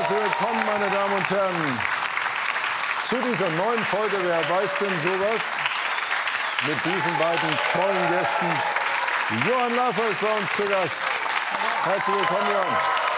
Herzlich willkommen, meine Damen und Herren, zu dieser neuen Folge Wer weiß denn sowas? Mit diesen beiden tollen Gästen. Johann Lafer ist bei uns zu Gast. Herzlich willkommen, Johann.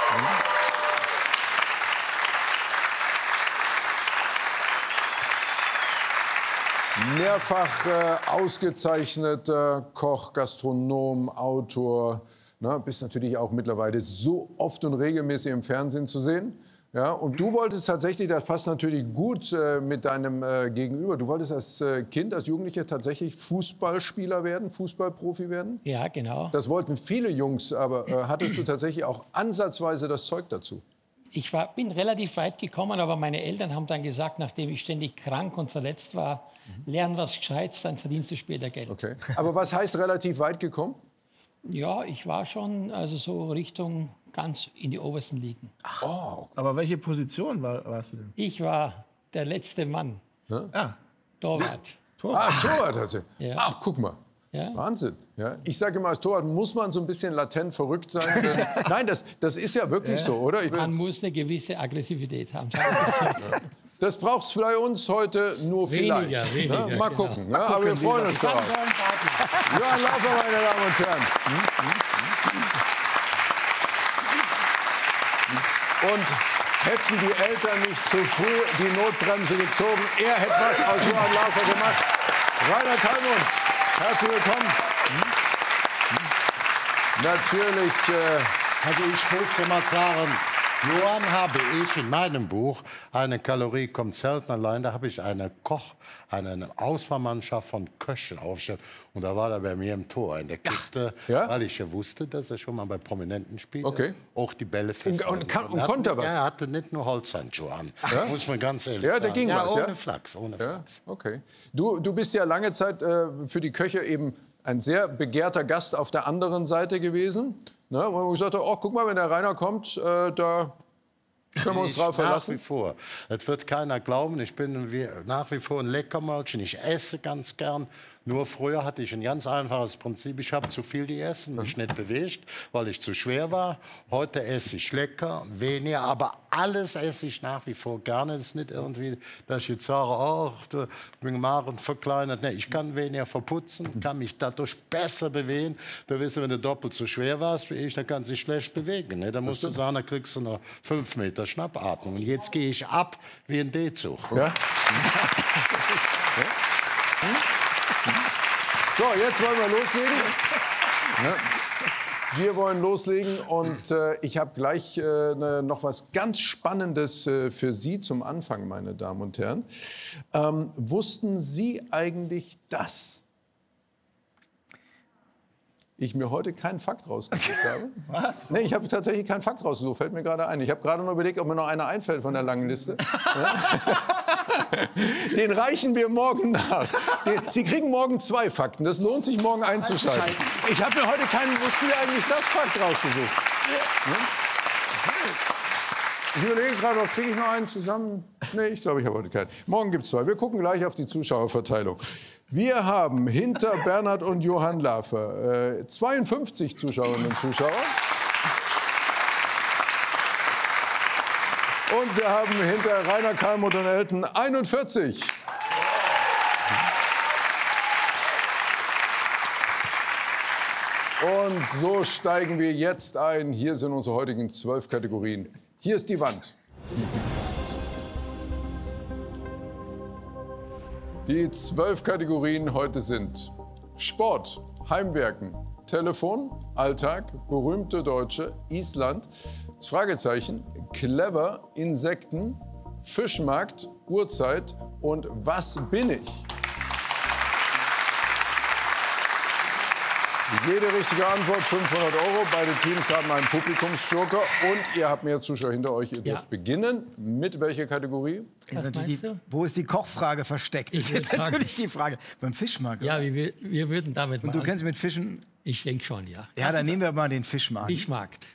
Mehrfach ausgezeichneter Koch, Gastronom, Autor. Na, bist natürlich auch mittlerweile so oft und regelmäßig im Fernsehen zu sehen. Ja, und du wolltest tatsächlich, das passt natürlich gut mit deinem Gegenüber, du wolltest als Kind, als Jugendlicher tatsächlich Fußballspieler werden, Fußballprofi werden? Ja, genau. Das wollten viele Jungs, aber hattest du tatsächlich auch ansatzweise das Zeug dazu? Ich bin relativ weit gekommen, aber meine Eltern haben dann gesagt, nachdem ich ständig krank und verletzt war, lern was Gescheites, dann verdienst du später Geld. Okay. Aber was heißt relativ weit gekommen? Ja, ich war schon also so Richtung ganz in die obersten Ligen. Oh. Aber welche Position warst du denn? Ich war der letzte Mann. Ja. Torwart. Torwart hatte. Ja. Ach, guck mal. Ja. Wahnsinn. Ja. Ich sage immer, als Torwart muss man so ein bisschen latent verrückt sein. Nein, das ist ja wirklich so, oder? Man muss eine gewisse Aggressivität haben. Das braucht es für uns heute nur vielleicht. Weniger, Mal genau. gucken. Ne? Aber wir freuen uns darauf. Johann Lafer, meine Damen und Herren. Und hätten die Eltern nicht zu früh die Notbremse gezogen, er hätte was aus Johann Lafer gemacht. Rainer Kallmund, herzlich willkommen. Natürlich. Also ich muss mal sagen, Johann habe ich in meinem Buch, eine Kalorie kommt selten allein, da habe ich eine Auswahlmannschaft von Köchen aufgestellt. Und da war er bei mir im Tor in der Kiste, Ja? weil ich ja wusste, dass er schon mal bei Prominenten spielt. Okay. Auch die Bälle fest. Und konnte er was? Er hatte nicht nur Holzhandschuhe an, muss man ganz ehrlich Ja, sagen. da ging was, ohne ja? Flachs, ohne Ja, Flachs. okay. Du bist ja lange Zeit für die Köche eben ein sehr begehrter Gast auf der anderen Seite gewesen. Ne, wo man gesagt hat, oh, guck mal, wenn der Rainer kommt, da können wir uns drauf verlassen. Nach wie vor. Das wird keiner glauben. Ich bin nach wie vor ein Leckermäulchen. Ich esse ganz gern. Nur früher hatte ich ein ganz einfaches Prinzip. Ich habe zu viel gegessen, mich nicht bewegt, weil ich zu schwer war. Heute esse ich lecker, weniger, aber alles esse ich nach wie vor gerne. Es ist nicht irgendwie, dass ich jetzt sage, oh, du bin Magen verkleinert. Nee, ich kann weniger verputzen, kann mich dadurch besser bewegen. Du weißt, wenn du doppelt so schwer warst wie ich, dann kannst du dich schlecht bewegen. Ne? Da musst du sagen, da kriegst du noch 5 Meter Schnappatmung. Und jetzt gehe ich ab wie ein D-Zug. Ja? So, jetzt wollen wir loslegen. Ja. Wir wollen loslegen und ich habe gleich noch was ganz Spannendes für Sie zum Anfang, meine Damen und Herren. Wussten Sie eigentlich, dass ich mir heute keinen Fakt rausgesucht habe? Was? Nee, ich habe tatsächlich keinen Fakt rausgesucht, fällt mir gerade ein. Ich habe gerade noch überlegt, ob mir noch einer einfällt von der langen Liste. Den reichen wir morgen nach. Sie kriegen morgen 2 Fakten. Das lohnt sich, morgen einzuschalten. Ich habe mir heute keinen, wussten wir eigentlich das Fakt rausgesucht. Ich überlege gerade, kriege ich noch einen zusammen? Nee, ich glaube, ich habe heute keinen. Morgen gibt es 2. Wir gucken gleich auf die Zuschauerverteilung. Wir haben hinter Bernhard und Johann Lafer 52 Zuschauerinnen und Zuschauer. Und wir haben hinter Rainer Kallmund und Elton 41. Und so steigen wir jetzt ein. Hier sind unsere heutigen 12 Kategorien. Hier ist die Wand. Die 12 Kategorien heute sind Sport, Heimwerken, Telefon, Alltag, berühmte Deutsche, Island, das Fragezeichen, clever, Insekten, Fischmarkt, Uhrzeit und was bin ich? Jede richtige Antwort 500 €. Beide Teams haben einen Publikumsjoker und ihr habt mehr Zuschauer hinter euch. Ihr dürft beginnen. Mit welcher Kategorie? Was meinst du? Wo ist die Kochfrage versteckt? Ich Das ist würd jetzt sagen- natürlich die Frage. Beim Fischmarkt. Ja, oder? wir würden damit Und mal du an. kennst mit Fischen? Ich denke schon, ja. Ja, dann nehmen wir mal den Fischmarkt. Fischmarkt.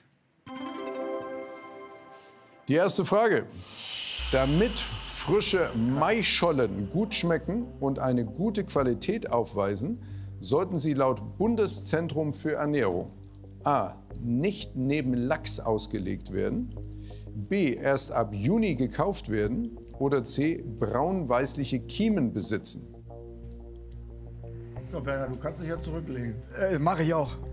Die erste Frage. Damit frische Maischollen gut schmecken und eine gute Qualität aufweisen, sollten sie laut Bundeszentrum für Ernährung a. nicht neben Lachs ausgelegt werden, B. Erst ab Juni gekauft werden. Oder C. Braun-weißliche Kiemen besitzen. So, Berner, du kannst dich ja zurücklegen. Mache ich auch.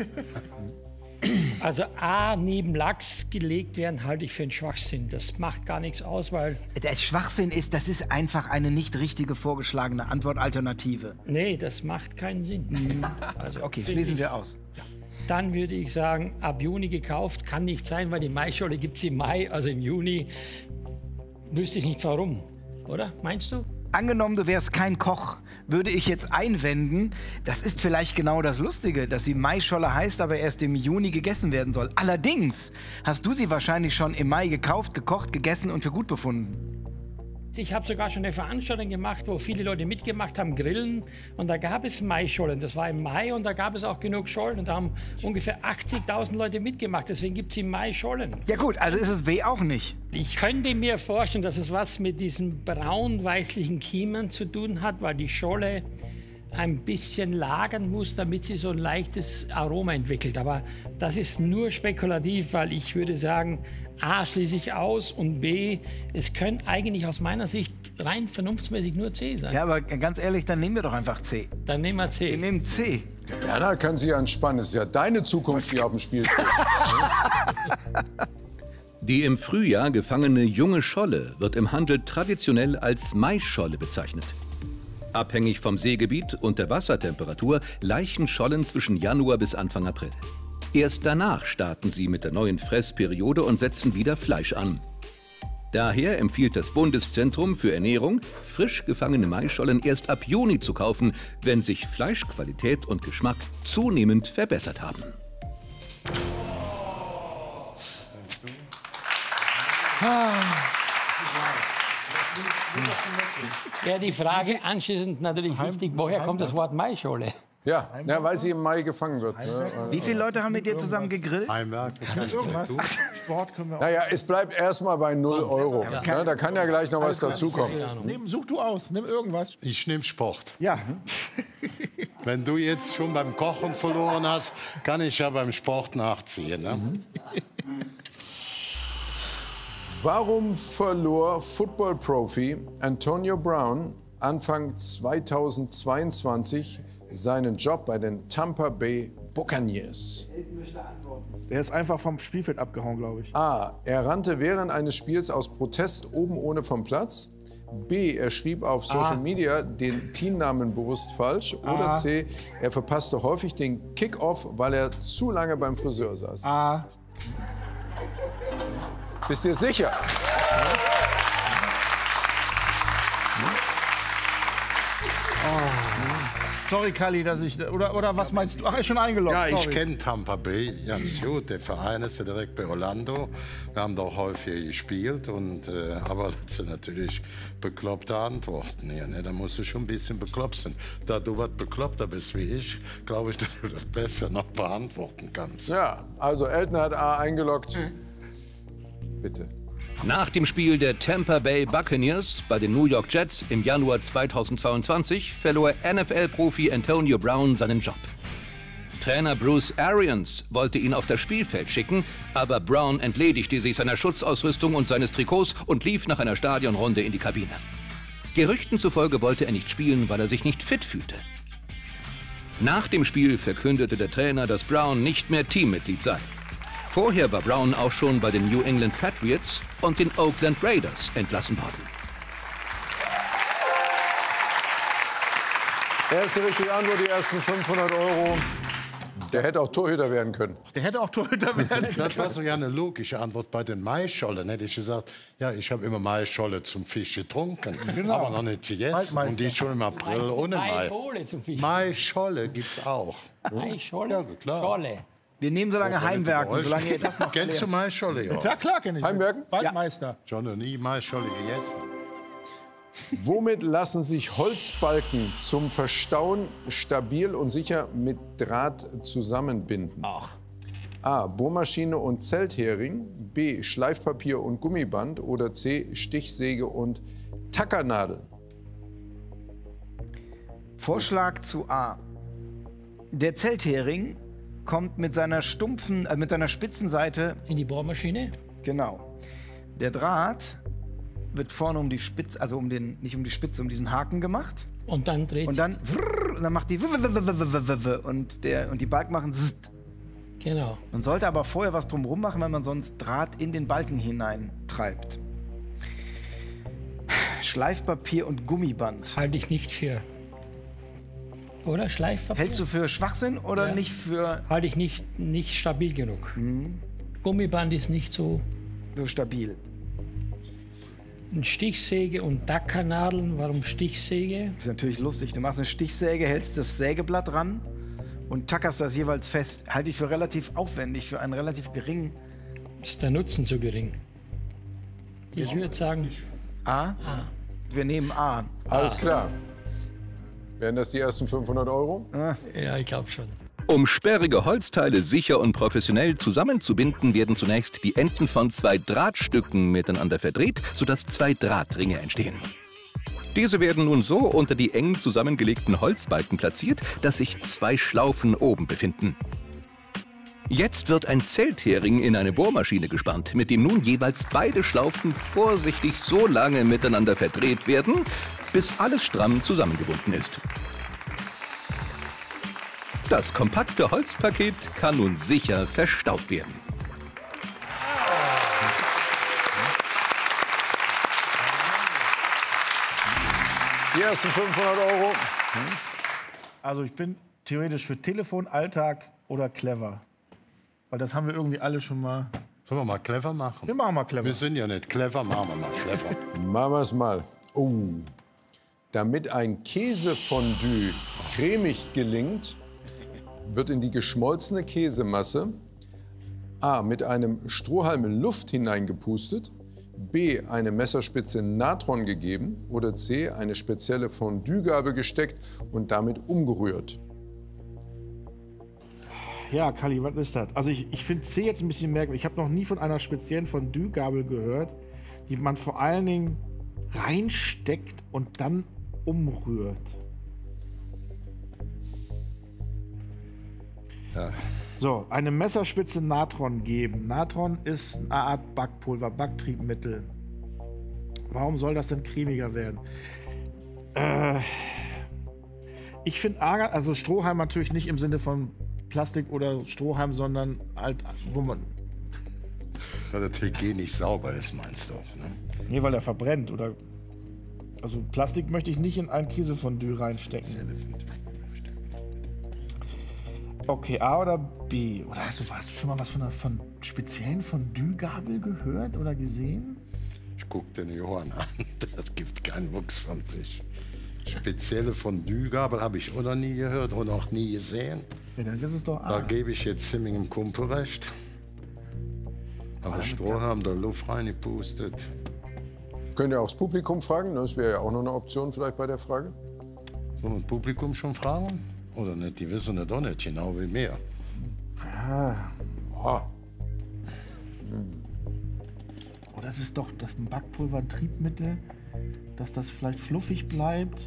Also A, neben Lachs gelegt werden, halte ich für einen Schwachsinn. Das macht gar nichts aus, weil... Der Schwachsinn ist, das ist einfach eine nicht richtige vorgeschlagene Antwortalternative. Nee, das macht keinen Sinn. Also, Okay, finde schließen ich, wir aus. Dann würde ich sagen, ab Juni gekauft, kann nicht sein, weil die Maischolle gibt es im Mai, also im Juni. Wüsste ich nicht warum, oder? Meinst du? Angenommen, du wärst kein Koch, würde ich jetzt einwenden, das ist vielleicht genau das Lustige, dass sie Maischolle heißt, aber erst im Juni gegessen werden soll. Allerdings hast du sie wahrscheinlich schon im Mai gekauft, gekocht, gegessen und für gut befunden. Ich habe sogar schon eine Veranstaltung gemacht, wo viele Leute mitgemacht haben, Grillen. Und da gab es Maischollen. Das war im Mai und da gab es auch genug Schollen. Und da haben ungefähr 80.000 Leute mitgemacht. Deswegen gibt es im Mai Schollen. Ja gut, also ist es B auch nicht. Ich könnte mir vorstellen, dass es was mit diesen braun-weißlichen Kiemen zu tun hat, weil die Scholle ein bisschen lagern muss, damit sie so ein leichtes Aroma entwickelt. Aber das ist nur spekulativ, weil ich würde sagen, A schließe ich aus und B, es könnte eigentlich aus meiner Sicht rein vernunftsmäßig nur C sein. Ja, aber ganz ehrlich, dann nehmen wir doch einfach C. Dann nehmen wir Wir C. nehmen C. Berner kann sich entspannen. Es ist ja deine Zukunft, die auf dem Spiel steht. Die im Frühjahr gefangene junge Scholle wird im Handel traditionell als Maischolle bezeichnet. Abhängig vom Seegebiet und der Wassertemperatur laichen Schollen zwischen Januar bis Anfang April. Erst danach starten sie mit der neuen Fressperiode und setzen wieder Fleisch an. Daher empfiehlt das Bundeszentrum für Ernährung, frisch gefangene Maisschollen erst ab Juni zu kaufen, wenn sich Fleischqualität und Geschmack zunehmend verbessert haben. Jetzt wäre die Frage anschließend natürlich wichtig, woher kommt das Wort Maischolle? Ja, weil sie im Mai gefangen wird. Ne? Wie viele Leute haben mit dir zusammen gegrillt? Heimwerk, Irgendwas. Sport können wir auch. Naja, es bleibt erstmal bei 0 Euro. Ne? Da kann ja gleich noch was dazukommen. Such du aus, nimm irgendwas. Ich nehme Sport. Ja. Wenn du jetzt schon beim Kochen verloren hast, kann ich ja beim Sport nachziehen. Ne? Warum verlor Football-Profi Antonio Brown Anfang 2022 seinen Job bei den Tampa Bay Buccaneers? Der ist einfach vom Spielfeld abgehauen, glaube ich. A. Er rannte während eines Spiels aus Protest oben ohne vom Platz. B. Er schrieb auf Social Media den Teamnamen bewusst falsch. Oder C. Er verpasste häufig den Kickoff, weil er zu lange beim Friseur saß. A. Bist du dir sicher? Sorry, Kalli, dass ich... Oder was meinst du? Ach, ist schon eingeloggt, Ja, ich sorry. kenne Tampa Bay ganz gut. Der Verein ist ja direkt bei Orlando. Wir haben da auch häufig gespielt. Aber das sind natürlich bekloppte Antworten hier. Ne? Da musst du schon ein bisschen bekloppt sein. Da du was bekloppter bist wie ich, glaube ich, dass du das besser noch beantworten kannst. Ja, also Elton hat A eingeloggt. Bitte. Nach dem Spiel der Tampa Bay Buccaneers bei den New York Jets im Januar 2022 verlor NFL-Profi Antonio Brown seinen Job. Trainer Bruce Arians wollte ihn auf das Spielfeld schicken, aber Brown entledigte sich seiner Schutzausrüstung und seines Trikots und lief nach einer Stadionrunde in die Kabine. Gerüchten zufolge wollte er nicht spielen, weil er sich nicht fit fühlte. Nach dem Spiel verkündete der Trainer, dass Brown nicht mehr Teammitglied sei. Vorher war Brown auch schon bei den New England Patriots und den Oakland Raiders entlassen worden. Erste richtige Antwort, die ersten 500 Euro. Der hätte auch Torhüter werden können. Der hätte auch Torhüter werden können. Das war so ja eine logische Antwort bei den Maisschollen. Hätte ich gesagt, ja, ich habe immer Maisscholle zum Fisch getrunken, aber noch nicht gegessen. Waldmeister. Und die schon im April ohne Mai. Maischolle zum Fisch. Maisscholle gibt's auch. Maischolle? Ja, klar. Scholle. Wir nehmen so lange Heimwerken, solange ihr das noch Kennst du Maisscholle? Ja. Ja, klar kenn ich. Heimwerken? Waldmeister. Schon noch nie Maisscholle gegessen. Womit lassen sich Holzbalken zum Verstauen stabil und sicher mit Draht zusammenbinden? A. Bohrmaschine und Zelthering. B. Schleifpapier und Gummiband. Oder C. Stichsäge und Tackernadel. Vorschlag zu A. Der Zelthering kommt mit seiner spitzen Seite In die Bohrmaschine? Genau. Der Draht wird vorne um die Spitze, also nicht um die Spitze, um diesen Haken gemacht. Und dann dreht Und dann macht die und die Balken machen zzt. Genau. Man sollte aber vorher was drumherum machen, weil man sonst Draht in den Balken hinein treibt. Schleifpapier und Gummiband. Halte ich nicht für. Oder Schleifpapier? Hältst du für Schwachsinn oder Ja. nicht für Halte ich nicht stabil genug. Gummiband ist nicht so. so stabil? Eine Stichsäge und Dackernadeln. Warum Stichsäge? Das ist natürlich lustig. Du machst eine Stichsäge, hältst das Sägeblatt ran und tackerst das jeweils fest. Halte ich für relativ aufwendig, für einen relativ geringen Ist der Nutzen zu gering? Ich würde sagen, A. Wir nehmen A. Alles klar. Wären das die ersten 500 Euro? ja, ich glaube schon. Um sperrige Holzteile sicher und professionell zusammenzubinden, werden zunächst die Enden von 2 Drahtstücken miteinander verdreht, sodass 2 Drahtringe entstehen. Diese werden nun so unter die eng zusammengelegten Holzbalken platziert, dass sich 2 Schlaufen oben befinden. Jetzt wird ein Zelthering in eine Bohrmaschine gespannt, mit dem nun jeweils beide Schlaufen vorsichtig so lange miteinander verdreht werden, bis alles stramm zusammengebunden ist. Das kompakte Holzpaket kann nun sicher verstaut werden. Die ersten 500 Euro. Also ich bin theoretisch für Telefon, Alltag oder clever. Weil das haben wir irgendwie alle schon mal. Sollen wir mal clever machen? Wir machen mal clever. Wir sind ja nicht clever, machen wir mal clever. Machen wir es mal. Oh. Damit ein Käsefondue cremig gelingt, wird in die geschmolzene Käsemasse A. mit einem Strohhalm Luft hineingepustet, B. eine Messerspitze Natron gegeben oder C. eine spezielle Fondue-Gabel gesteckt und damit umgerührt. Ja, Kalli, was ist das? Also ich finde C jetzt ein bisschen merkwürdig. Ich habe noch nie von einer speziellen Fondue-Gabel gehört, die man vor allen Dingen reinsteckt und dann umrührt. Ja. So, eine Messerspitze Natron geben. Natron ist eine Art Backpulver, Backtriebmittel. Warum soll das denn cremiger werden? Ich finde also Strohhalm natürlich nicht im Sinne von Plastik oder Strohhalm, sondern halt, wo man. Weil der TG nicht sauber ist, meinst du auch, ne? Nee, weil er verbrennt oder. Also Plastik möchte ich nicht in ein Käsefondue reinstecken. Okay, A oder B? Oder hast du schon mal was von speziellen Fondue-Gabel gehört oder gesehen? Ich guck den Johann an, das gibt keinen Mucks von sich. Spezielle Fondue-Gabel habe ich auch noch nie gehört und auch nie gesehen. Ja, dann ist es doch Da A. gebe ich jetzt Himming im Kumpel recht. Aber Strohhalm da Luft reingepustet. Könnt ihr auch das Publikum fragen? Das wäre ja auch noch eine Option vielleicht bei der Frage. Sollen wir das Publikum schon fragen? Oder nicht? Die wissen das doch nicht genau wie mir. Oh. Oh, das ist doch das Backpulver, ein Triebmittel, dass das vielleicht fluffig bleibt.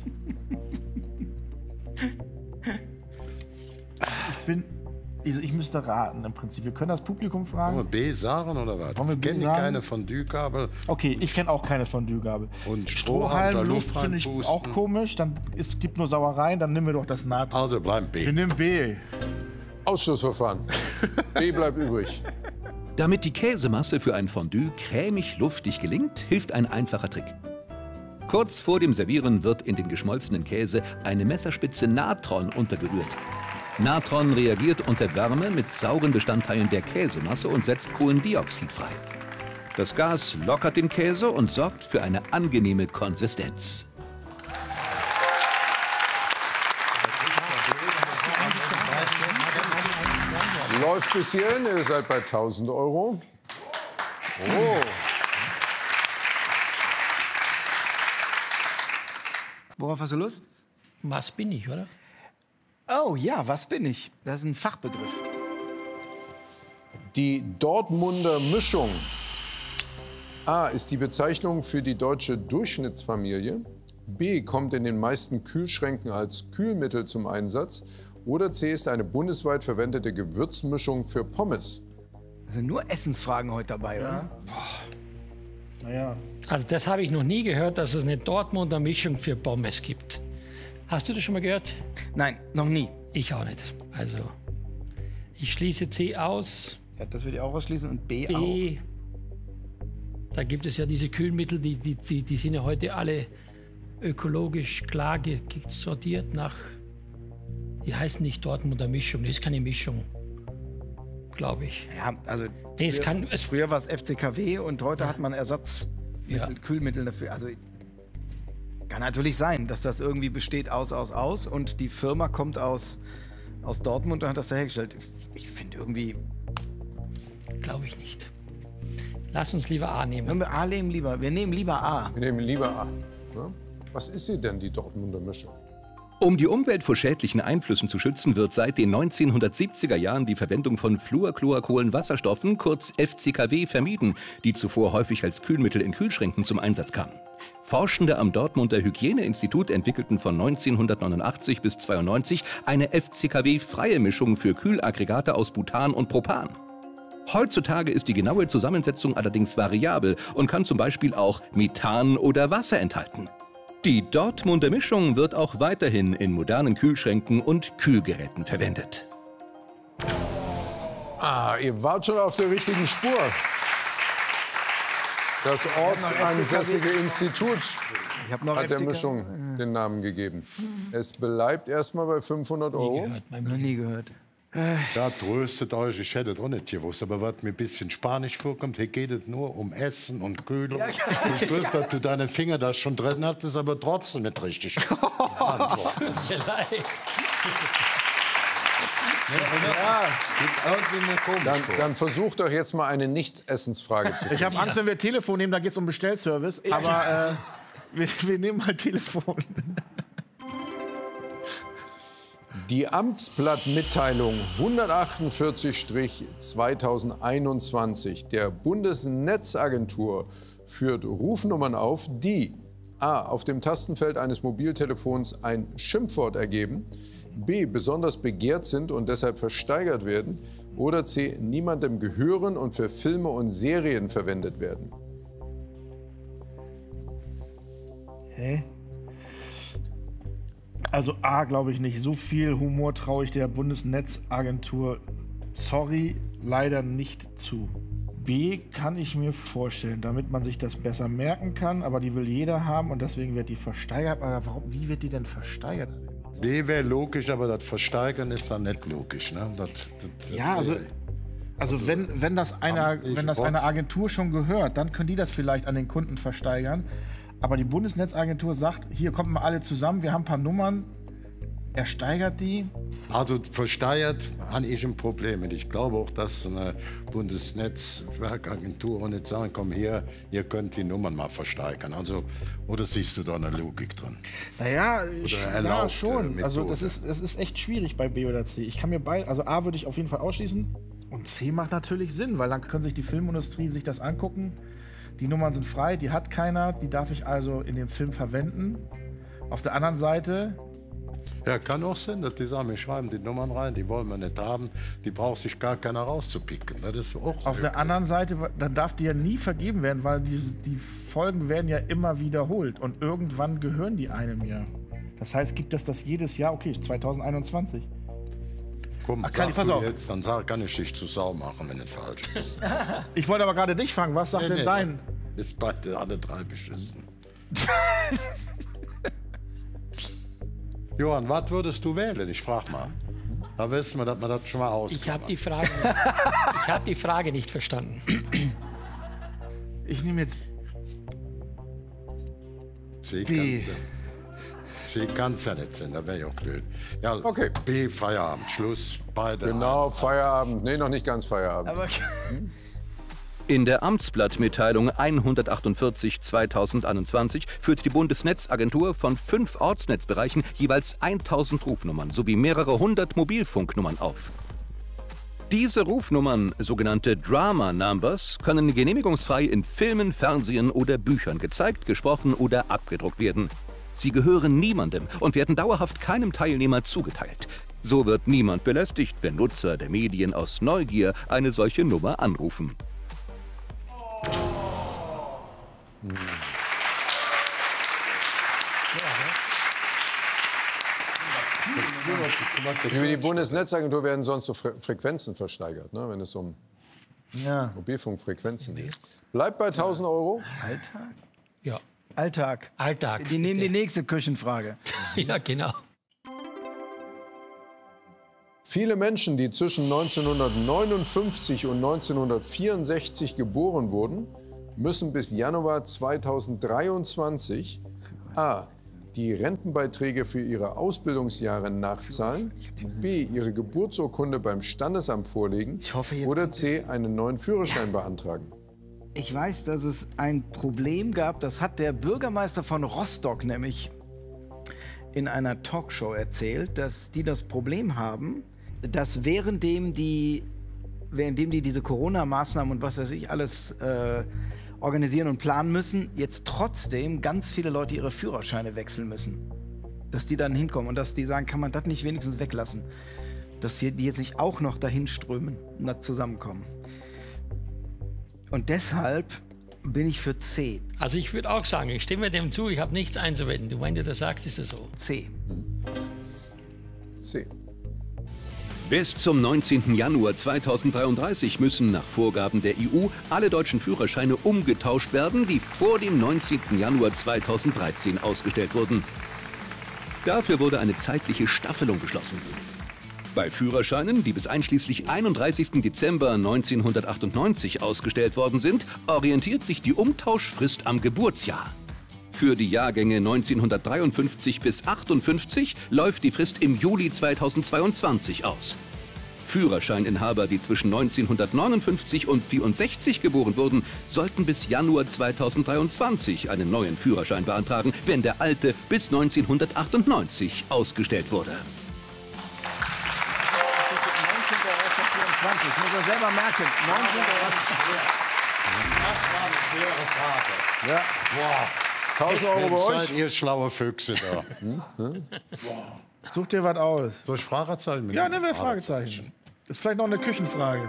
Ich müsste raten im Prinzip. Wir können das Publikum Wollen wir fragen. B sagen oder was? Wollen wir Ich B kenne sagen? keine Fondue-Gabel. Okay, ich kenne auch keine Fondue-Gabel. Und Strohhalm, da Luft Luft finde ich reinpusten. auch komisch. Dann es gibt nur Sauereien, dann nehmen wir doch das Natron. Also bleiben B. Wir nehmen B. Ausschlussverfahren. B bleibt übrig. Damit die Käsemasse für ein Fondue cremig luftig gelingt, hilft ein einfacher Trick. Kurz vor dem Servieren wird in den geschmolzenen Käse eine Messerspitze Natron untergerührt. Natron reagiert unter Wärme mit sauren Bestandteilen der Käsemasse und setzt Kohlendioxid frei. Das Gas lockert den Käse und sorgt für eine angenehme Konsistenz. Läuft bis hierhin, ihr seid bei 1000 Euro. Oh. Worauf hast du Lust? Was bin ich, oder? Oh ja, was bin ich? Das ist ein Fachbegriff. Die Dortmunder Mischung. A ist die Bezeichnung für die deutsche Durchschnittsfamilie. B kommt in den meisten Kühlschränken als Kühlmittel zum Einsatz. Oder C ist eine bundesweit verwendete Gewürzmischung für Pommes. Da sind nur Essensfragen heute dabei, oder? Naja. Also das habe ich noch nie gehört, dass es eine Dortmunder Mischung für Pommes gibt. Hast du das schon mal gehört? Nein, noch nie. Ich auch nicht. Also ich schließe C aus. Ja, das würde ich auch ausschließen und B auch. B. Da gibt es ja diese Kühlmittel, die sind ja heute alle ökologisch klar sortiert nach. Die heißen nicht Dortmunder Mischung. Das ist keine Mischung, glaube ich. Ja, also Nee, früher war es FCKW und heute hat man Ja. Kühlmittel dafür. Also kann natürlich sein, dass das irgendwie besteht aus und die Firma kommt aus Dortmund und hat das da hergestellt. Ich finde irgendwie... Glaube ich nicht. Lass uns lieber A nehmen. Wenn wir A nehmen lieber. Wir nehmen lieber A. Wir nehmen lieber A. Ne? Was ist sie denn, die Dortmunder Mischung? Um die Umwelt vor schädlichen Einflüssen zu schützen, wird seit den 1970er Jahren die Verwendung von Fluorchlorkohlenwasserstoffen, kurz FCKW, vermieden, die zuvor häufig als Kühlmittel in Kühlschränken zum Einsatz kamen. Forschende am Dortmunder Hygieneinstitut entwickelten von 1989 bis 1992 eine FCKW-freie Mischung für Kühlaggregate aus Butan und Propan. Heutzutage ist die genaue Zusammensetzung allerdings variabel und kann zum Beispiel auch Methan oder Wasser enthalten. Die Dortmunder Mischung wird auch weiterhin in modernen Kühlschränken und Kühlgeräten verwendet. Ah, ihr wart schon auf der richtigen Spur. Das ortsansässige Institut hat der Mischung den Namen gegeben. Es bleibt erstmal bei 500 Euro. Noch nie gehört. Ja, tröstet euch, ich hätte das auch nicht gewusst. Aber was mir ein bisschen spanisch vorkommt, hier geht es nur um Essen und Kühlung. Ich wusste, dass du deine Finger da schon drin hattest, aber trotzdem nicht richtig. Dann versucht doch jetzt mal eine Nicht-Essensfrage zu finden. Ich habe Angst, wenn wir Telefon nehmen, da geht es um Bestellservice. Aber wir nehmen mal Telefon. Die Amtsblattmitteilung 148-2021 der Bundesnetzagentur führt Rufnummern auf, die a. auf dem Tastenfeld eines Mobiltelefons ein Schimpfwort ergeben, b. besonders begehrt sind und deshalb versteigert werden oder c. niemandem gehören und für Filme und Serien verwendet werden. Hä? Also A, glaube ich nicht. So viel Humor traue ich der Bundesnetzagentur, sorry, leider nicht zu. B kann ich mir vorstellen, damit man sich das besser merken kann, aber die will jeder haben und deswegen wird die versteigert. Aber warum, wie wird die denn versteigert? B wäre logisch, aber das Versteigern ist dann nicht logisch. Ne? Ja, also wenn das einer Agentur schon gehört, dann können die das vielleicht an den Kunden versteigern. Aber die Bundesnetzagentur sagt, hier kommt mal alle zusammen, wir haben ein paar Nummern, er steigert die. Also versteigert habe ich ein Problem. Und ich glaube auch, dass eine Bundesnetzwerkagentur auch nicht sagen, komm hier, ihr könnt die Nummern mal versteigern. Also, oder siehst du da eine Logik drin? Naja, ja, schon. Methode. Also das ist echt schwierig bei B oder C. Ich kann mir also A würde ich auf jeden Fall ausschließen. Und C macht natürlich Sinn, weil dann können sich die Filmindustrie sich das angucken. Die Nummern sind frei, die hat keiner, die darf ich also in dem Film verwenden. Auf der anderen Seite... Ja, kann auch sein, dass die sagen, wir schreiben die Nummern rein, die wollen wir nicht haben, die braucht sich gar keiner rauszupicken. Das ist auch auf der anderen Seite, dann darf die ja nie vergeben werden, weil die Folgen werden ja immer wiederholt und irgendwann gehören die einem ja. Das heißt, gibt es das jedes Jahr? Okay, 2021. Komm, Kali, pass auf. Jetzt, dann kann ich dich zu Sau machen, wenn es falsch ist. Ich wollte aber gerade dich fragen, was sagt denn dein? Ist beide alle drei beschissen. Johann, was würdest du wählen? Ich frag mal. Da wissen wir, dass man das schon mal auskommt. Ich habe die Frage nicht verstanden. Ich nehme jetzt C kann's ja nicht sein, da wäre ich auch blöd. Ja, Okay. B, Feierabend, Schluss. Beide. Genau, Feierabend. Nee, noch nicht ganz Feierabend. Aber In der Amtsblattmitteilung 148/2021 führt die Bundesnetzagentur von 5 Ortsnetzbereichen jeweils 1000 Rufnummern sowie mehrere hundert Mobilfunknummern auf. Diese Rufnummern, sogenannte Drama Numbers, können genehmigungsfrei in Filmen, Fernsehen oder Büchern gezeigt, gesprochen oder abgedruckt werden. Sie gehören niemandem und werden dauerhaft keinem Teilnehmer zugeteilt. So wird niemand belästigt, wenn Nutzer der Medien aus Neugier eine solche Nummer anrufen. Über die Bundesnetzagentur werden sonst so Frequenzen versteigert, ne, wenn es um Mobilfunkfrequenzen geht. Bleibt bei 1.000 €. Alltag? Ja, Alltag. Alltag. Die nehmen die nächste Küchenfrage. Ja, genau. Viele Menschen, die zwischen 1959 und 1964 geboren wurden, müssen bis Januar 2023 a. die Rentenbeiträge für ihre Ausbildungsjahre nachzahlen, b. ihre Geburtsurkunde beim Standesamt vorlegen oder c. einen neuen Führerschein beantragen. Ich weiß, dass es ein Problem gab, das hat der Bürgermeister von Rostock nämlich in einer Talkshow erzählt, dass die das Problem haben, dass währenddem die diese Corona-Maßnahmen und was weiß ich alles organisieren und planen müssen, jetzt trotzdem ganz viele Leute ihre Führerscheine wechseln müssen. Dass die dann hinkommen und dass die sagen, kann man das nicht wenigstens weglassen? Dass die jetzt nicht auch noch dahin strömen und da zusammenkommen. Und deshalb bin ich für C. Also ich würde auch sagen, ich stimme dem zu, ich habe nichts einzuwenden. Du, wenn du das sagst, ist es so. C. C. Bis zum 19. Januar 2033 müssen nach Vorgaben der EU alle deutschen Führerscheine umgetauscht werden, die vor dem 19. Januar 2013 ausgestellt wurden. Dafür wurde eine zeitliche Staffelung beschlossen. Bei Führerscheinen, die bis einschließlich 31. Dezember 1998 ausgestellt worden sind, orientiert sich die Umtauschfrist am Geburtsjahr. Für die Jahrgänge 1953 bis 58 läuft die Frist im Juli 2022 aus. Führerscheininhaber, die zwischen 1959 und 64 geboren wurden, sollten bis Januar 2023 einen neuen Führerschein beantragen, wenn der alte bis 1998 ausgestellt wurde. 19.01.24, muss man selber merken. 19.01. Das war eine schwere Frage. Ja. Boah. 1.000 € bei euch. Seid ihr schlaue Füchse da? Such dir was aus. Soll ich Fragezeichen? Ja, nehmen wir Fragezeichen. Ist vielleicht noch eine Küchenfrage.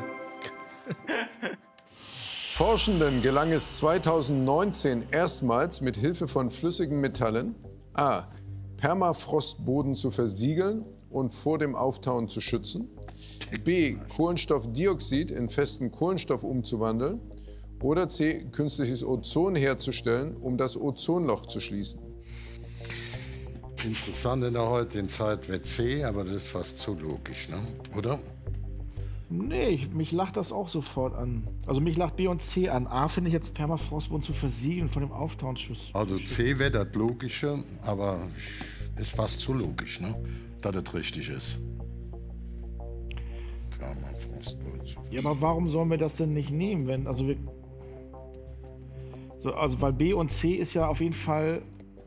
Forschenden gelang es 2019 erstmals mit Hilfe von flüssigen Metallen a. Permafrostboden zu versiegeln und vor dem Auftauen zu schützen, b. Kohlenstoffdioxid in festen Kohlenstoff umzuwandeln oder c. künstliches Ozon herzustellen, um das Ozonloch zu schließen. Interessant in der heutigen Zeit wird C, aber das ist fast zu logisch, ne? Oder? Nee, mich lacht das auch sofort an. Also mich lacht B und C an. A finde ich jetzt Permafrostboden zu versiegeln von dem Auftauenschuss. Also C wäre das Logische, aber ist fast zu logisch, ne? Dass das richtig ist. Permafrostboden. Ja, aber warum sollen wir das denn nicht nehmen, wenn, also weil B und C ist ja auf jeden Fall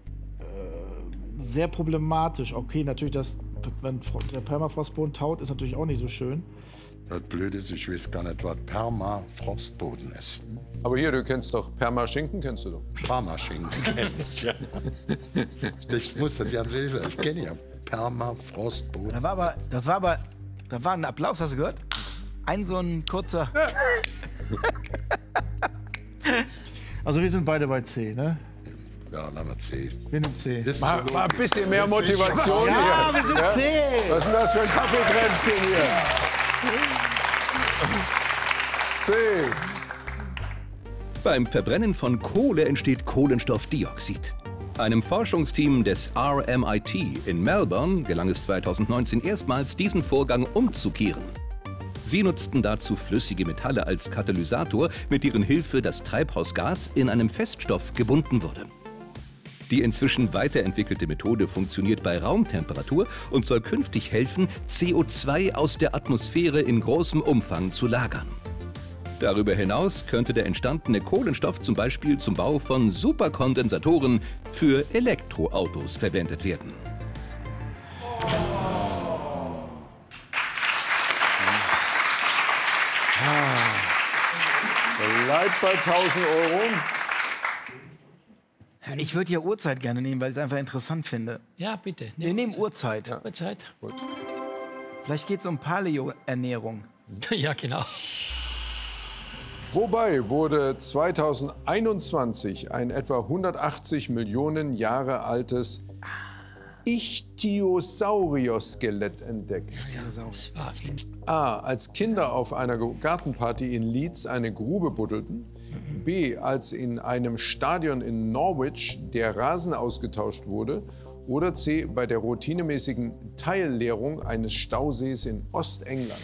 sehr problematisch. Okay, natürlich, wenn der Permafrostboden taut, ist natürlich auch nicht so schön. Das Blöde ist, ich weiß gar nicht, was Permafrostboden ist. Aber hier, du kennst doch Permaschinken, kennst du doch. Permaschinken kenne ich, ja. Ich muss das ja wissen. Ich kenne ja Permafrostboden. Da war ein Applaus, hast du gehört? So ein kurzer... Also wir sind beide bei C, ne? Ja, dann wir C. Wir nehmen C. Mal ein bisschen mehr Motivation hier. Ja, wir sind C! Was ist denn das für ein Kaffeekränzchen hier? C. Beim Verbrennen von Kohle entsteht Kohlenstoffdioxid. Einem Forschungsteam des RMIT in Melbourne gelang es 2019 erstmals, diesen Vorgang umzukehren. Sie nutzten dazu flüssige Metalle als Katalysator, mit deren Hilfe das Treibhausgas in einem Feststoff gebunden wurde. Die inzwischen weiterentwickelte Methode funktioniert bei Raumtemperatur und soll künftig helfen, CO2 aus der Atmosphäre in großem Umfang zu lagern. Darüber hinaus könnte der entstandene Kohlenstoff zum Beispiel zum Bau von Superkondensatoren für Elektroautos verwendet werden. Bleibt bei 1.000 €. Ich würde ja Uhrzeit gerne nehmen, weil ich es einfach interessant finde. Ja, bitte. Wir nehmen Uhrzeit. Uhrzeit. Vielleicht geht es um Paleo-Ernährung. Ja, genau. Wobei wurde 2021 ein etwa 180 Millionen Jahre altes Ichthyosaurier-Skelett entdeckt. Das war in A. Als Kinder auf einer Gartenparty in Leeds eine Grube buddelten. B. Als in einem Stadion in Norwich der Rasen ausgetauscht wurde. Oder C. Bei der routinemäßigen Teilleerung eines Stausees in Ostengland.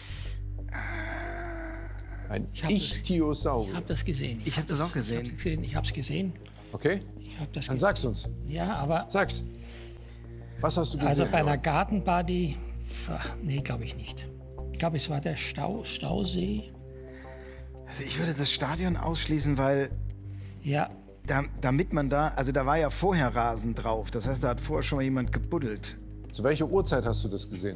Ein Ichthyosaurier. Ich habe das gesehen. Ich habe das auch gesehen. Ich habe es gesehen. Okay? Ich habe das Dann gesehen. sag's uns. Ja, aber Sag's. Was hast du gesehen? also bei einer Gartenparty, nee, glaube ich nicht. Ich glaube, es war der Stausee. Also ich würde das Stadion ausschließen, weil Ja, damit man da, also da war ja vorher Rasen drauf. Das heißt, da hat vorher schon mal jemand gebuddelt. Zu welcher Uhrzeit hast du das gesehen?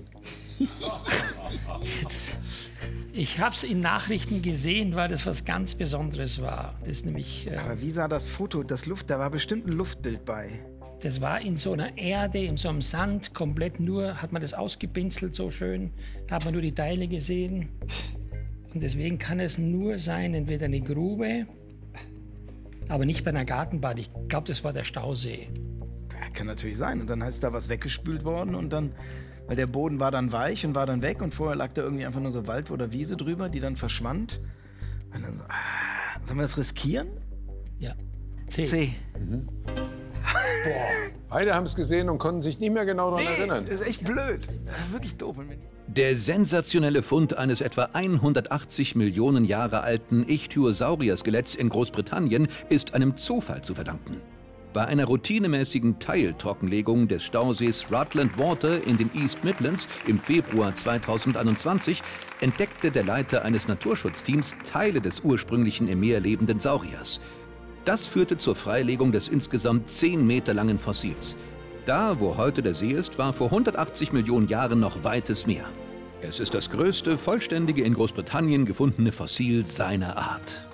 ich habe es in Nachrichten gesehen, weil das was ganz Besonderes war. Das ist nämlich, Aber wie sah das Foto, da war bestimmt ein Luftbild bei. das war in so einer Erde, in so einem Sand, komplett nur, hat man das ausgepinselt so schön, da hat man nur die Teile gesehen. Und deswegen kann es nur sein, entweder eine Grube, aber nicht bei einer Gartenparty. Ich glaube, das war der Stausee. Ja, kann natürlich sein. Und dann ist da was weggespült worden und dann, weil der Boden war dann weich und war dann weg und vorher lag da irgendwie einfach nur so Wald oder Wiese drüber, die dann verschwand. Und dann so, sollen wir das riskieren? Ja. C. C. Beide haben es gesehen und konnten sich nicht mehr genau daran erinnern. Das ist echt blöd. Das ist wirklich doof. Der sensationelle Fund eines etwa 180 Millionen Jahre alten Ichthyosaurier-Skeletts in Großbritannien ist einem Zufall zu verdanken. Bei einer routinemäßigen Teiltrockenlegung des Stausees Rutland Water in den East Midlands im Februar 2021 entdeckte der Leiter eines Naturschutzteams Teile des ursprünglichen im Meer lebenden Sauriers. Das führte zur Freilegung des insgesamt 10 Meter langen Fossils. Da, wo heute der See ist, war vor 180 Millionen Jahren noch weites Meer. Es ist das größte, vollständige in Großbritannien gefundene Fossil seiner Art.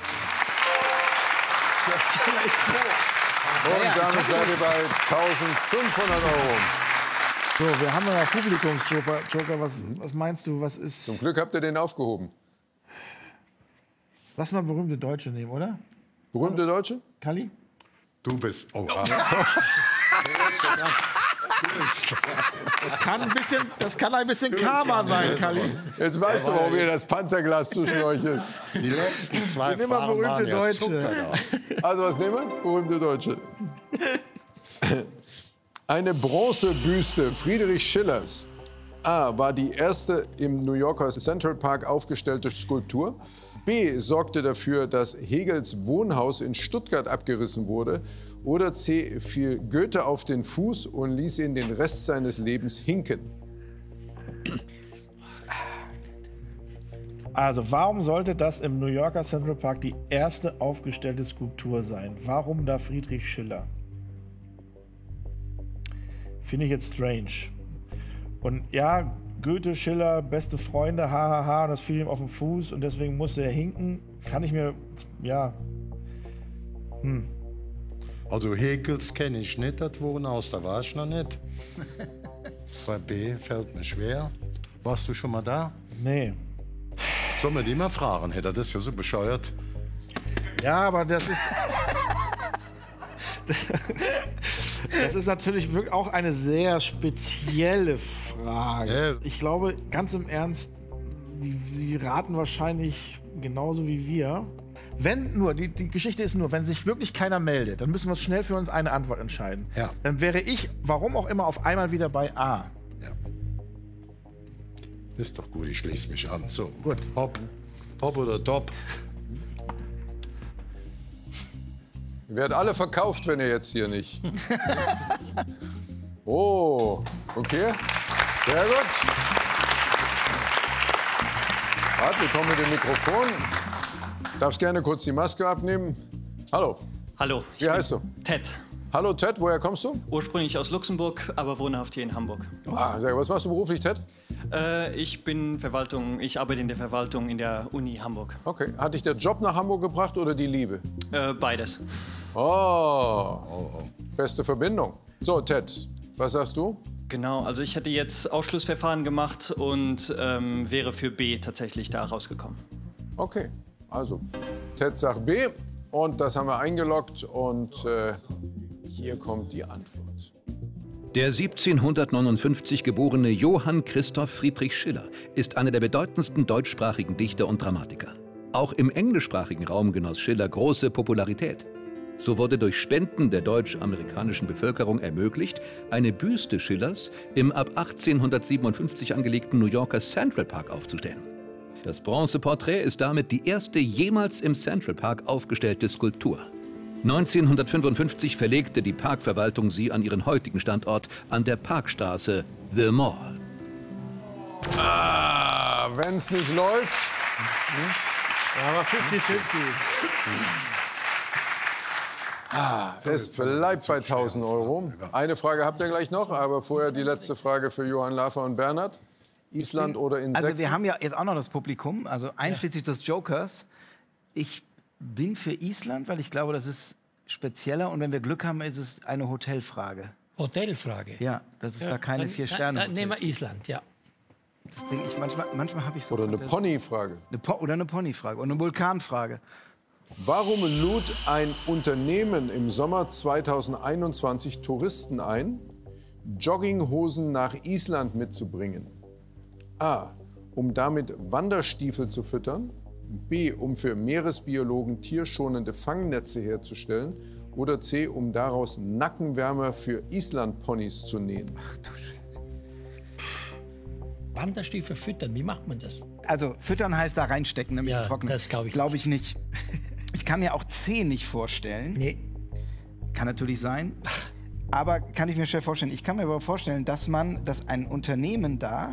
Und damit seid ihr bei 1.500 Euro. So, wir haben noch Publikumsjoker. Joker, was meinst du, was ist... Zum Glück habt ihr den aufgehoben. Lass mal berühmte Deutsche nehmen, oder? Berühmte Deutsche? Kalli? Du bist. Oh, Das kann ein bisschen Karma sein, Kalli. Jetzt weißt du, warum ihr das Panzerglas zwischen euch ist. die letzten zwei Nimm mal Fragen waren berühmte ja Deutsche. Zucker da. Also was nehmen wir? Berühmte Deutsche. Eine Bronzebüste Friedrich Schillers. A. War die erste im New Yorker Central Park aufgestellte Skulptur. B. Sorgte dafür, dass Hegels Wohnhaus in Stuttgart abgerissen wurde. Oder C. Fiel Goethe auf den Fuß und ließ ihn den Rest seines Lebens hinken. Also, warum sollte das im New Yorker Central Park die erste aufgestellte Skulptur sein? Warum da Friedrich Schiller? Finde ich jetzt strange. Und ja, Goethe, Schiller, beste Freunde, hahaha, das fiel ihm auf den Fuß und deswegen musste er hinken. Kann ich mir, ja. Also Hegels kenne ich nicht, das Wohnhaus, da war ich noch nicht. Bei B fällt mir schwer. Warst du schon mal da? Nee. Sollen wir die mal fragen? Hätte das ist ja so bescheuert. Ja, aber das ist. Das ist natürlich wirklich auch eine sehr spezielle Frage. Ja. Ich glaube, ganz im Ernst, die raten wahrscheinlich genauso wie wir. Wenn nur, die Geschichte ist nur, wenn sich wirklich keiner meldet, dann müssen wir uns schnell für uns eine Antwort entscheiden. Ja. Dann wäre ich, warum auch immer, auf einmal wieder bei A. Ja. Ist doch gut, ich schließe mich an. So, Gut. Hopp. Hopp oder Top. Ihr werdet alle verkauft, wenn ihr jetzt hier nicht. Oh, okay. Sehr gut. Warte, wir kommen mit dem Mikrofon. Darfst gerne kurz die Maske abnehmen. Hallo. Hallo, ich Wie heißt du? Ted. Hallo Ted, woher kommst du? Ursprünglich aus Luxemburg, aber wohnhaft hier in Hamburg. Ah, sehr gut. Was machst du beruflich, Ted? Ich arbeite in der Verwaltung in der Uni Hamburg. Okay. Hat dich der Job nach Hamburg gebracht oder die Liebe? Beides. Oh. Beste Verbindung. So, Ted, was sagst du? Genau, also ich hätte jetzt Ausschlussverfahren gemacht und wäre für B tatsächlich da rausgekommen. Okay, also Ted sagt B und das haben wir eingeloggt und hier kommt die Antwort. Der 1759 geborene Johann Christoph Friedrich Schiller ist einer der bedeutendsten deutschsprachigen Dichter und Dramatiker. Auch im englischsprachigen Raum genoss Schiller große Popularität. So wurde durch Spenden der deutsch-amerikanischen Bevölkerung ermöglicht, eine Büste Schillers im ab 1857 angelegten New Yorker Central Park aufzustellen. Das Bronzeporträt ist damit die erste jemals im Central Park aufgestellte Skulptur. 1955 verlegte die Parkverwaltung sie an ihren heutigen Standort an der Parkstraße The Mall. Wenn es nicht läuft. Aber 50-50. Es bleibt bei 1.000 Euro. Eine Frage habt ihr gleich noch, aber vorher die letzte Frage für Johann Laffer und Bernhard. Island oder Insekten? Also wir haben ja jetzt auch noch das Publikum, also einschließlich des Jokers. Ich bin für Island, weil ich glaube, das ist spezieller und wenn wir Glück haben, ist es eine Hotelfrage. Hotelfrage? Ja, das ist da keine 4 Sterne. Dann nehmen wir Island, ja. Das denke ich, manchmal habe ich so. Oder eine Ponyfrage. Oder eine Ponyfrage und eine Vulkanfrage. Warum lud ein Unternehmen im Sommer 2021 Touristen ein, Jogginghosen nach Island mitzubringen? A. Um damit Wanderstiefel zu füttern. B. Um für Meeresbiologen tierschonende Fangnetze herzustellen. Oder C. Um daraus Nackenwärmer für Islandponys zu nähen. Ach du Scheiße. Wanderstiefel füttern, wie macht man das? Also füttern heißt da reinstecken, damit Ja, trocknen. das glaube ich Glaube ich nicht. Ich kann mir auch C nicht vorstellen. Nee. Kann natürlich sein. Aber kann ich mir schwer vorstellen. Ich kann mir aber vorstellen, dass ein Unternehmen da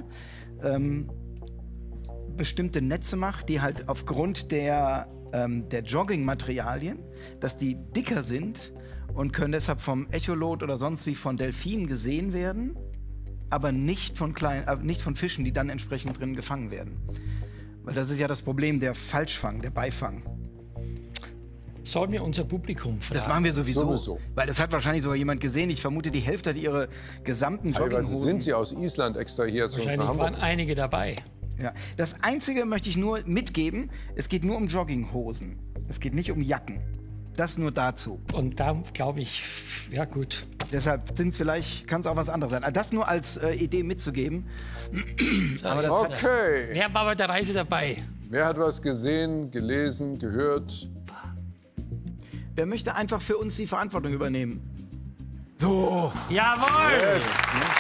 bestimmte Netze macht, die halt aufgrund der Joggingmaterialien, dass die dicker sind und können deshalb vom Echolot oder sonst wie von Delfinen gesehen werden, aber nicht von Fischen, die dann entsprechend drin gefangen werden. Weil das ist ja das Problem, der Falschfang, der Beifang. Sollen wir unser Publikum fragen? Das machen wir sowieso. Sowieso. Weil das hat wahrscheinlich sogar jemand gesehen. Ich vermute, die Hälfte hat ihre gesamten Teilweise Jogginghosen. sind sie aus Island extra hier zu uns nach Wahrscheinlich waren Hamburg. einige dabei. Ja. Das Einzige möchte ich nur mitgeben, es geht nur um Jogginghosen. Es geht nicht um Jacken. Das nur dazu. Und da glaube ich, ja gut. Deshalb kann es auch was anderes sein. Also das nur als Idee mitzugeben. Aber das Okay. Wer war bei der Reise dabei? Wer hat was gesehen, gelesen, gehört? Wer möchte einfach für uns die Verantwortung übernehmen? So. Jawohl! Jetzt.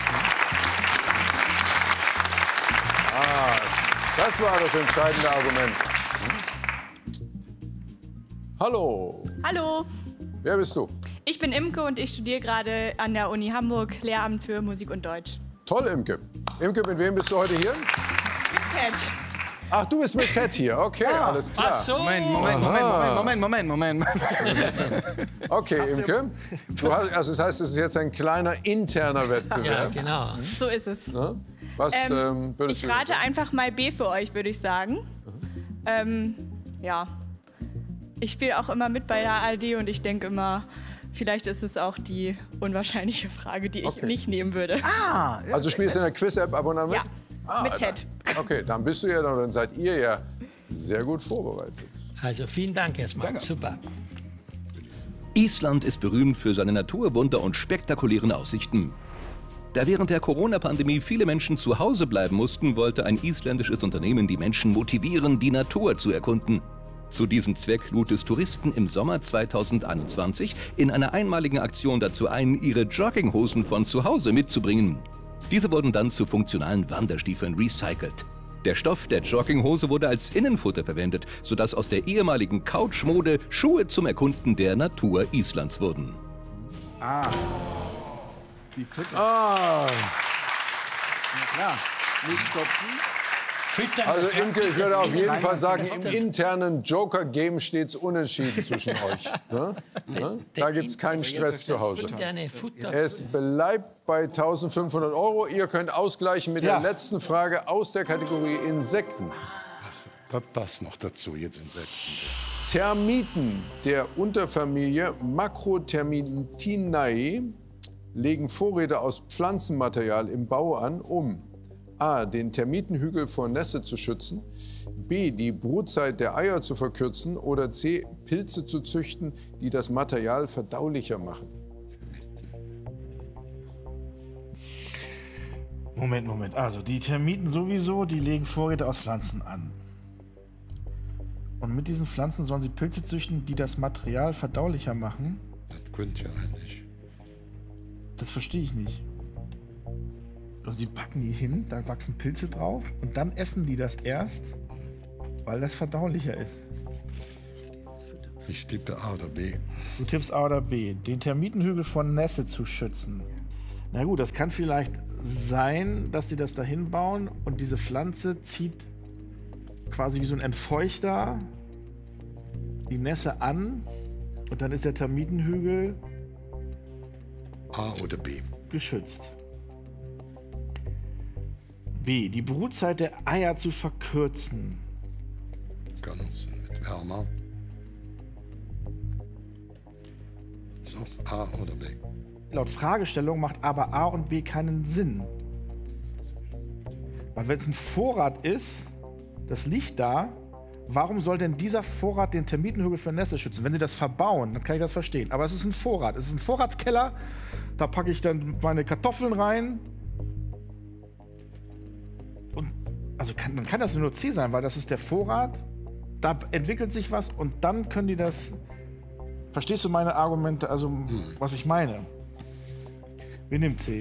Das war das entscheidende Argument. Hallo, Hallo, wer bist du? ich bin Imke und ich studiere gerade an der Uni Hamburg Lehramt für Musik und Deutsch. Toll, Imke. Imke, mit wem bist du heute hier? Ted. Ach, du bist mit Ted hier. Okay, alles klar. Ach so. Moment. Okay, Imke. Also das heißt, es ist jetzt ein kleiner interner Ja, Wettbewerb. genau. So ist es. Ne? Was würdest Ich du rate sagen? einfach mal B für euch, würde ich sagen. Ja. Ich spiele auch immer mit bei der ARD und ich denke immer, vielleicht ist es auch die unwahrscheinliche Frage, die ich Okay. nicht nehmen würde. Also du spielst in der Quiz-App ab und an mit? Ja, mit Ted. Okay, dann bist du ja, dann seid ihr ja sehr gut vorbereitet. Also vielen Dank erstmal. Super. Island ist berühmt für seine Naturwunder und spektakulären Aussichten. Da während der Corona-Pandemie viele Menschen zu Hause bleiben mussten, wollte ein isländisches Unternehmen die Menschen motivieren, die Natur zu erkunden. Zu diesem Zweck lud es Touristen im Sommer 2021 in einer einmaligen Aktion dazu ein, ihre Jogginghosen von zu Hause mitzubringen. Diese wurden dann zu funktionalen Wanderstiefeln recycelt. Der Stoff der Jogginghose wurde als Innenfutter verwendet, sodass aus der ehemaligen Couchmode Schuhe zum Erkunden der Natur Islands wurden. Die Fütter. Ah, Ja, nicht stopfen. Füttern, also das macht Imke, nicht ich würde das auf jeden Innen- Fall sagen, das- im das- internen Joker-Game steht es unentschieden zwischen euch. Ne? Ne? Da gibt es keinen Stress zu Hause. Interne Futter. Es bleibt bei 1.500 Euro. Ihr könnt ausgleichen mit der letzten Frage aus der Kategorie Insekten. Das passt noch dazu, jetzt Insekten. Termiten der Unterfamilie Macrothermitinae legen Vorräte aus Pflanzenmaterial im Bau an, um a. den Termitenhügel vor Nässe zu schützen, b. die Brutzeit der Eier zu verkürzen oder c. Pilze zu züchten, die das Material verdaulicher machen. Moment. Also die Termiten sowieso, die legen Vorräte aus Pflanzen an. Und mit diesen Pflanzen sollen sie Pilze züchten, die das Material verdaulicher machen? Das könnte ja eigentlich. Das verstehe ich nicht. Also die packen die hin, da wachsen Pilze drauf und dann essen die das erst, weil das verdaulicher ist. Ich tippe A oder B. Du tippst A oder B. Den Termitenhügel vor Nässe zu schützen. Na gut, das kann vielleicht sein, dass die das da hinbauen und diese Pflanze zieht quasi wie so ein Entfeuchter die Nässe an und dann ist der Termitenhügel A oder B. geschützt. B. Die Brutzeit der Eier zu verkürzen. Kann uns mit wärmer. So, A oder B. Laut Fragestellung macht aber A und B keinen Sinn. Weil wenn es ein Vorrat ist, das liegt da, warum soll denn dieser Vorrat den Termitenhügel für Nässe schützen? Wenn sie das verbauen, dann kann ich das verstehen. Aber es ist ein Vorrat. Es ist ein Vorratskeller. Da packe ich dann meine Kartoffeln rein. Und also dann kann das nur C sein, weil das ist der Vorrat. Da entwickelt sich was und dann können die das. Verstehst du meine Argumente, also was ich meine? Wir nehmen C.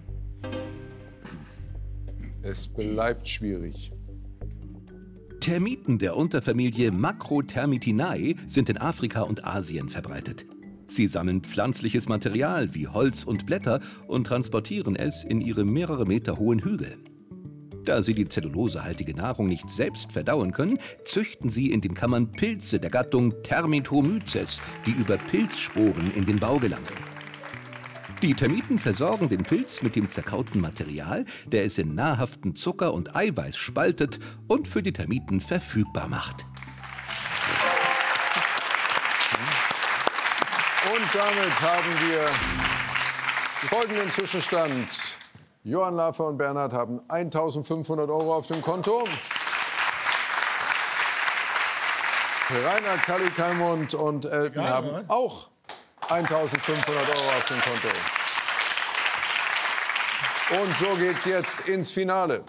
Es bleibt schwierig. Termiten der Unterfamilie Macrothermitinae sind in Afrika und Asien verbreitet. Sie sammeln pflanzliches Material wie Holz und Blätter und transportieren es in ihre mehrere Meter hohen Hügel. Da sie die zellulosehaltige Nahrung nicht selbst verdauen können, züchten sie in den Kammern Pilze der Gattung Termitomyces, die über Pilzsporen in den Bau gelangen. Die Termiten versorgen den Pilz mit dem zerkauten Material, der es in nahrhaften Zucker und Eiweiß spaltet und für die Termiten verfügbar macht. Und damit haben wir folgenden Zwischenstand. Johann Lafer und Bernhard haben 1.500 € auf dem Konto. Rainer, Kalli, Kalmund und Elton haben auch 1.500 € auf dem Konto. Und so geht's jetzt ins Finale.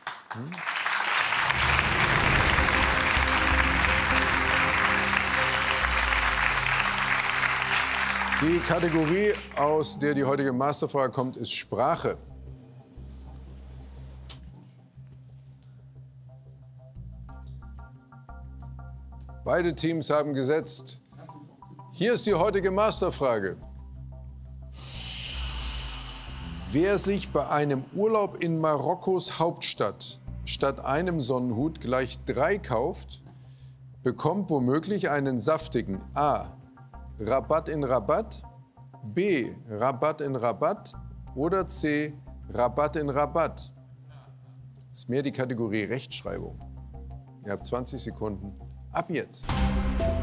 Die Kategorie, aus der die heutige Masterfrage kommt, ist Sprache. Beide Teams haben gesetzt. Hier ist die heutige Masterfrage. Wer sich bei einem Urlaub in Marokkos Hauptstadt statt einem Sonnenhut gleich 3 kauft, bekommt womöglich einen saftigen A. Rabatt in Rabatt, B. Rabatt in Rabatt oder C. Rabatt in Rabatt. Das ist mehr die Kategorie Rechtschreibung. Ihr habt 20 Sekunden. Ab jetzt.